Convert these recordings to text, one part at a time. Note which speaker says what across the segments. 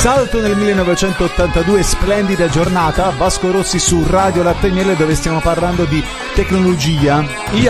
Speaker 1: salto nel 1982, splendida giornata, Vasco Rossi su Radio Latte e Miele, dove stiamo parlando di tecnologia.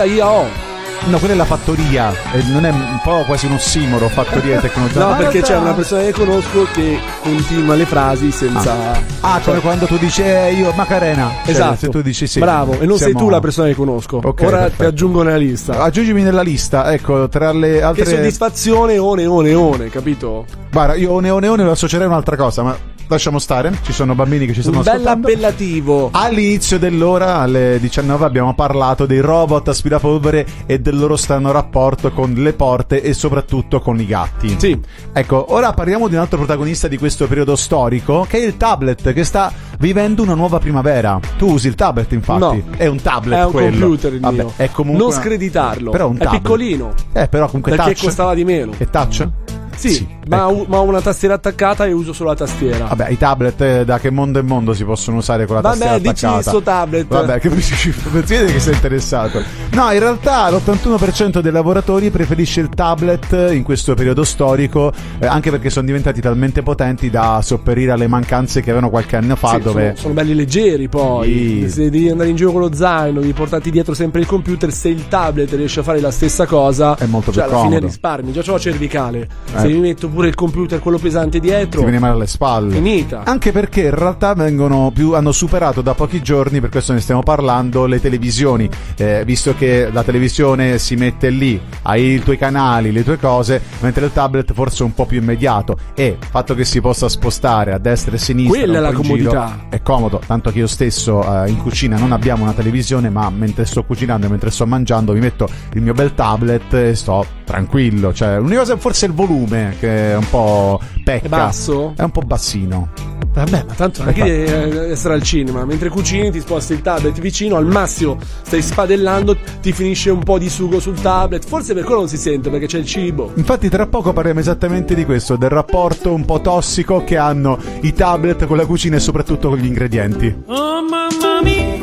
Speaker 2: Ia.
Speaker 1: No, quella è la fattoria, non è un po' quasi un ossimoro, fattoria e tecnologia?
Speaker 2: No, perché c'è una persona che conosco che continua le frasi senza...
Speaker 1: come quando tu dici io Macarena.
Speaker 2: Esatto,
Speaker 1: se tu dici sì.
Speaker 2: bravo, e non sei tu la persona che conosco.
Speaker 1: Okay,
Speaker 2: ora
Speaker 1: perfetto.
Speaker 2: ti aggiungo nella lista.
Speaker 1: Aggiungimi nella lista, ecco, tra le altre...
Speaker 2: Che soddisfazione, one, capito?
Speaker 1: Guarda, io one lo associerei a un'altra cosa, ma lasciamo stare, ci sono bambini che ci stanno ascoltando.
Speaker 2: Un bell'appellativo.
Speaker 1: All'inizio dell'ora, alle 19, abbiamo parlato dei robot aspirapolvere e del loro strano rapporto con le porte e soprattutto con i gatti.
Speaker 2: Sì.
Speaker 1: Ecco, ora parliamo di un altro protagonista di questo periodo storico, che è il tablet, che sta vivendo una nuova primavera. Tu usi il tablet, infatti?
Speaker 2: No.
Speaker 1: È un tablet,
Speaker 2: è un
Speaker 1: quello.
Speaker 2: computer il mio.
Speaker 1: È comunque
Speaker 2: non screditarlo.
Speaker 1: Però è un
Speaker 2: è
Speaker 1: tablet.
Speaker 2: piccolino.
Speaker 1: Però comunque
Speaker 2: perché
Speaker 1: touch.
Speaker 2: costava di meno.
Speaker 1: È touch?
Speaker 2: Sì, ma ho una tastiera attaccata e uso solo la tastiera.
Speaker 1: Vabbè, i tablet da che mondo e mondo si possono usare con la tastiera attaccata?
Speaker 2: Vabbè, dici sto tablet.
Speaker 1: Vabbè, si vede che sei interessato. No, in realtà l'81% dei lavoratori preferisce il tablet in questo periodo storico, anche perché sono diventati talmente potenti da sopperire alle mancanze che avevano qualche anno fa, dove
Speaker 2: sono belli leggeri poi.
Speaker 1: Sì.
Speaker 2: Se devi andare in giro con lo zaino, devi portarti dietro sempre il computer, se il tablet riesce a fare la stessa cosa,
Speaker 1: è molto più
Speaker 2: alla
Speaker 1: comodo.
Speaker 2: fine risparmi. Già c'ho la cervicale. Se mi metto pure il computer, quello pesante dietro,
Speaker 1: ti viene male alle spalle.
Speaker 2: Finita.
Speaker 1: Anche perché in realtà hanno superato da pochi giorni, per questo ne stiamo parlando, le televisioni, visto che la televisione si mette lì, hai i tuoi canali, le tue cose, mentre il tablet forse è un po' più immediato, e il fatto che si possa spostare a destra e a sinistra,
Speaker 2: quella è la comodità,
Speaker 1: è comodo, tanto che io stesso in cucina non abbiamo una televisione, ma mentre sto cucinando e mentre sto mangiando mi metto il mio bel tablet e sto tranquillo. Cioè, l'unica cosa è forse il volume, che è un po' pecca.
Speaker 2: È basso?
Speaker 1: È un po' bassino.
Speaker 2: Vabbè, ma tanto anche essere al cinema, mentre cucini ti sposti il tablet vicino, al massimo stai spadellando, ti finisce un po' di sugo sul tablet, forse per quello non si sente, perché c'è il cibo.
Speaker 1: Infatti tra poco parliamo esattamente di questo, del rapporto un po' tossico che hanno i tablet con la cucina e soprattutto con gli ingredienti.
Speaker 3: Oh mamma mia,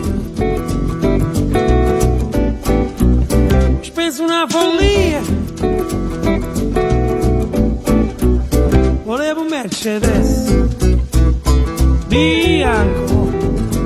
Speaker 3: ho speso una follia, volevo un Mercedes bianco